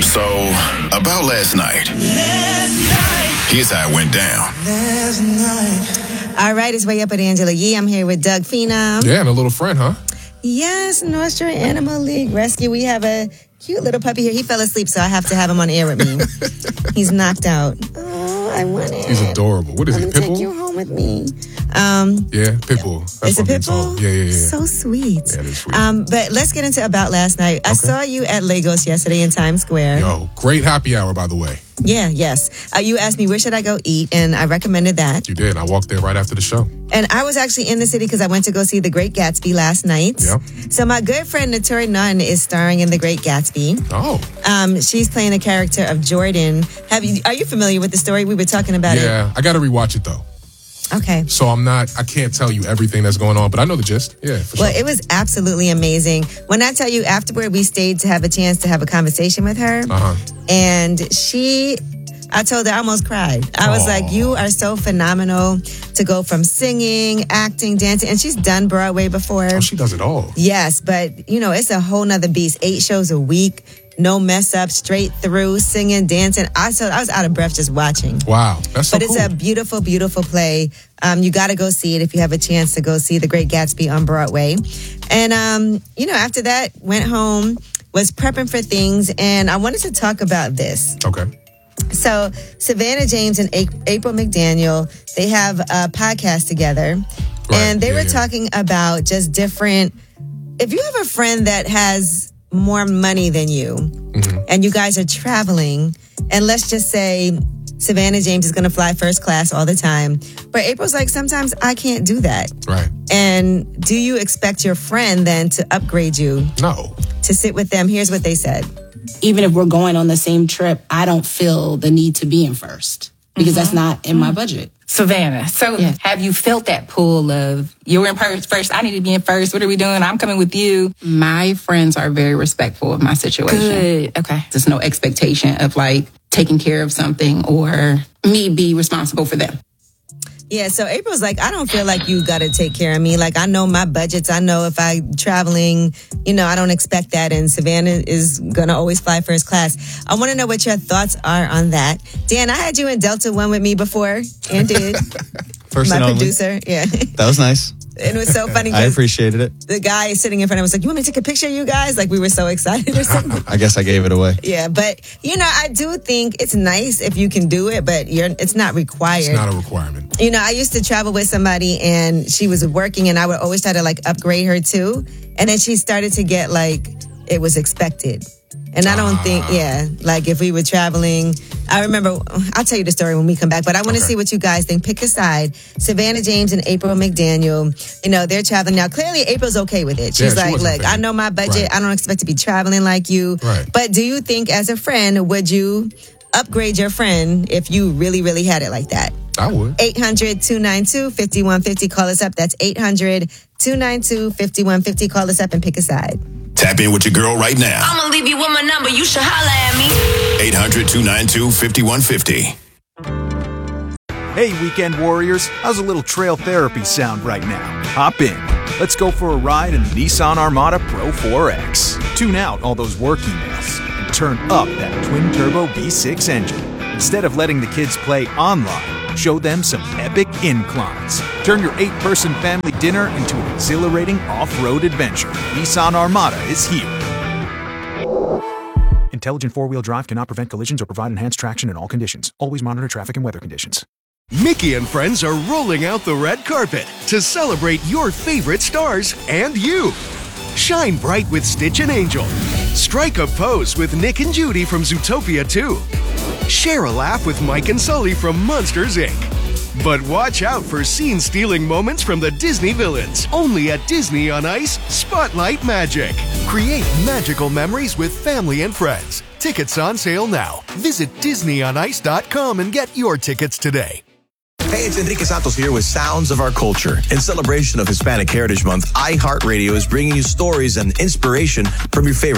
So, about last night. Here's how it went down. Last night. All right, it's Way Up with Angela Yee. I'm here with Doug Phenom. Yeah, and a little friend, huh? Yes, North Shore Animal League Rescue. We have a cute little puppy here. He fell asleep, so I have to have him on air with me. He's knocked out. Oh, I want it. He's adorable. What is he, Pitbull? Take you home with me. Yeah, Pitbull. That's Is it Pitbull? Yeah. So sweet. Yeah, it is sweet. But let's get into About Last Night. I saw you at Lagos yesterday in Times Square. Yo, great happy hour, by the way. Yeah, yes. You asked me, where should I go eat? And I recommended that. You did. I walked there right after the show. And I was actually in the city because I went to go see The Great Gatsby last night. Yep. So my good friend Naturi Nunn is starring in The Great Gatsby. Oh. She's playing the character of Jordan. Are you familiar with the story? We were talking about it. Yeah, I got to rewatch it, though. Okay. So I can't tell you everything that's going on, but I know the gist. Yeah, for sure. Well, it was absolutely amazing. When I tell you afterward, we stayed to have a chance to have a conversation with her. Uh-huh. And I told her I almost cried. I was like, you are so phenomenal to go from singing, acting, dancing. And she's done Broadway before. Oh, she does it all. Yes, but, it's a whole nother beast. 8 shows a week, no mess up, straight through, singing, dancing. I was out of breath just watching. Wow, that's so cool. But it's a beautiful, beautiful play. You got to go see it if you have a chance to go see The Great Gatsby on Broadway. And, after that, went home, was prepping for things, and I wanted to talk about this. Okay. So Savannah James and April McDaniel, they have a podcast together. Right. And they were talking about just different, if you have a friend that has more money than you, and you guys are traveling, and let's just say Savannah James is going to fly first class all the time, but April's like, sometimes I can't do that. Right. And do you expect your friend then to upgrade you? No. To sit with them? Here's what they said. Even if we're going on the same trip, I don't feel the need to be in first because that's not in my budget. Savannah, so have you felt that pull of, you're in first, I need to be in first, what are we doing? I'm coming with you. My friends are very respectful of my situation. Good, okay. There's no expectation of taking care of something or me be responsible for them. Yeah, so April's like, I don't feel like you got to take care of me. Like, I know my budgets. I know if I'm traveling, I don't expect that. And Savannah is going to always fly first class. I want to know what your thoughts are on that. Dan, I had you in Delta One with me before and did. First my and only. producer. Yeah. That was nice. And it was so funny. I appreciated it. The guy sitting in front of us was like, you want me to take a picture of you guys? Like, we were so excited or something. I guess I gave it away. Yeah, but, I do think it's nice if you can do it, but it's not required. It's not a requirement. I used to travel with somebody and she was working and I would always try to upgrade her too. And then she started to get it was expected. And I don't think, if we were traveling, I remember, I'll tell you the story when we come back, but I want to see what you guys think. Pick a side. Savannah James and April McDaniel, they're traveling now. Clearly, April's okay with it. She's like, look, I know my budget. Right. I don't expect to be traveling like you. Right. But do you think as a friend, would you upgrade your friend if you really, really had it like that? I would. 800-292-5150. Call us up. That's 800-292-5150. Call us up and pick a side. Tap in with your girl right now. I'm gonna leave you with my number. You should holla at me. 800-292-5150. Hey, weekend warriors. How's a little trail therapy sound right now? Hop in. Let's go for a ride in the Nissan Armada Pro 4X. Tune out all those work emails and turn up that twin-turbo V6 engine. Instead of letting the kids play online, show them some epic inclines. Turn your 8-person family dinner into an exhilarating off-road adventure. Nissan Armada is here. Intelligent four-wheel drive cannot prevent collisions or provide enhanced traction in all conditions. Always monitor traffic and weather conditions. Mickey and friends are rolling out the red carpet to celebrate your favorite stars and you. Shine bright with Stitch and Angel. Strike a pose with Nick and Judy from Zootopia 2. Share a laugh with Mike and Sully from Monsters, Inc. But watch out for scene-stealing moments from the Disney villains. Only at Disney on Ice, Spotlight Magic. Create magical memories with family and friends. Tickets on sale now. Visit DisneyOnIce.com and get your tickets today. Hey, it's Enrique Santos here with Sounds of Our Culture. In celebration of Hispanic Heritage Month, iHeartRadio is bringing you stories and inspiration from your favorite